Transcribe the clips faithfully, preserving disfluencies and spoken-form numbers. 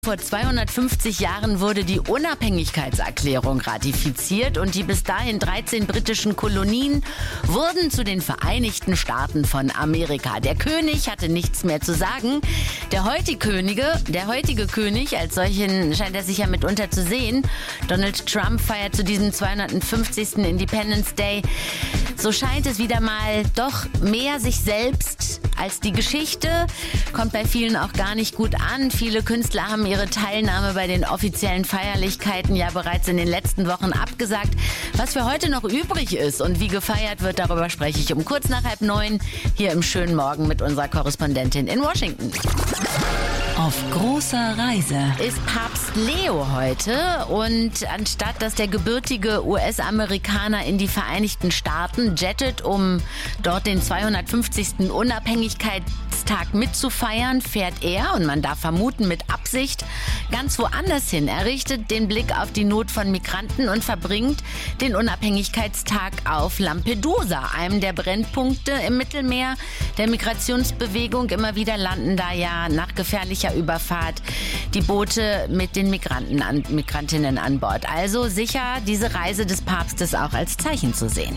Vor zweihundertfünfzig Jahren wurde die Unabhängigkeitserklärung ratifiziert und die bis dahin dreizehn britischen Kolonien wurden zu den Vereinigten Staaten von Amerika. Der König hatte nichts mehr zu sagen. Der heutige Könige, der heutige König, als solchen scheint er sich ja mitunter zu sehen. Donald Trump feiert zu diesem zweihundertfünfzigsten Independence Day. So scheint es wieder mal doch mehr sich selbst als die Geschichte. Kommt bei vielen auch gar nicht gut an. Viele Künstler haben ihre Teilnahme bei den offiziellen Feierlichkeiten ja bereits in den letzten Wochen abgesagt. Was für heute noch übrig ist und wie gefeiert wird, darüber spreche ich um kurz nach halb neun hier im schönen Morgen mit unserer Korrespondentin in Washington. Auf großer Reise ist Papst Leo heute und anstatt dass der gebürtige U S-Amerikaner in die Vereinigten Staaten jettet, um dort den zweihundertfünfzigsten Unabhängigkeitstag mitzufeiern, fährt er, und man darf vermuten mit Absicht, ganz woanders hin. Er richtet den Blick auf die Not von Migranten und verbringt den Unabhängigkeitstag auf Lampedusa, einem der Brennpunkte im Mittelmeer der Migrationsbewegung. Immer wieder landen da ja nach gefährlicher Überfahrt die Boote mit den Migranten an, Migrantinnen an Bord. Also sicher diese Reise des Papstes auch als Zeichen zu sehen.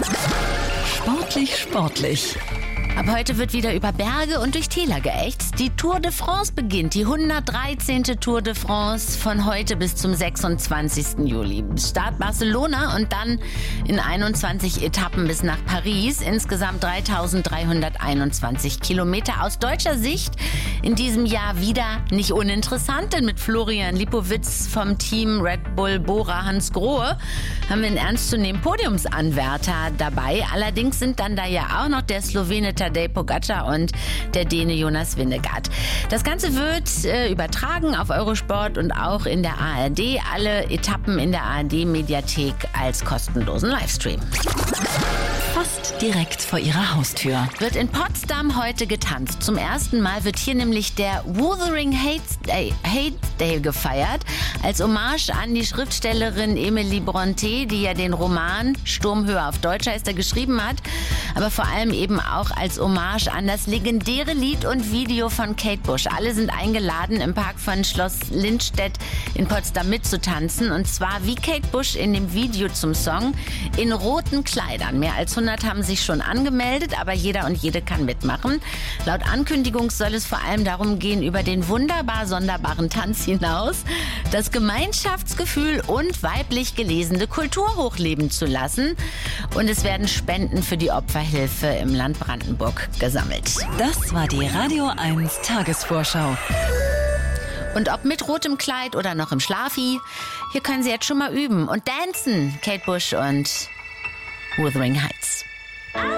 Sportlich, sportlich. Ab heute wird wieder über Berge und durch Täler geächtzt. Die Tour de France beginnt, die hundertdreizehnte Tour de France von heute bis zum sechsundzwanzigsten Juli. Start Barcelona und dann in einundzwanzig Etappen bis nach Paris. Insgesamt dreitausenddreihunderteinundzwanzig Kilometer. Aus deutscher Sicht in diesem Jahr wieder nicht uninteressant, denn mit Florian Lipowitz vom Team Red Bull Bora Hansgrohe haben wir einen ernstzunehmenden Podiumsanwärter dabei. Allerdings sind dann da ja auch noch der Slowene Tadej Pogacar und der Däne Jonas Vingegaard. Das Ganze wird äh, übertragen auf Eurosport und auch in der A R D. Alle Etappen in der A R D-Mediathek als kostenlosen Livestream. Fast direkt vor ihrer Haustür Wird in Potsdam heute getanzt. Zum ersten Mal wird hier nämlich der Wuthering Heights Day, Hate Day gefeiert. Als Hommage an die Schriftstellerin Emily Brontë, die ja den Roman Sturmhöhe auf Deutsch heißt er geschrieben hat, aber vor allem eben auch als Hommage an das legendäre Lied und Video von Kate Bush. Alle sind eingeladen, im Park von Schloss Lindstedt in Potsdam mitzutanzen. Und zwar wie Kate Bush in dem Video zum Song in roten Kleidern. Mehr als hundert haben sich schon angemeldet, aber jeder und jede kann mitmachen. Laut Ankündigung soll es vor allem darum gehen, über den wunderbar sonderbaren Tanz hinaus das Gemeinschaftsgefühl und weiblich gelesene Kultur hochleben zu lassen. Und es werden Spenden für die Opferhilfe im Land Brandenburg gesammelt. Das war die Radio eins Tagesvorschau. Und ob mit rotem Kleid oder noch im Schlafi, hier können Sie jetzt schon mal üben und dancen. Kate Bush und Wuthering Heights.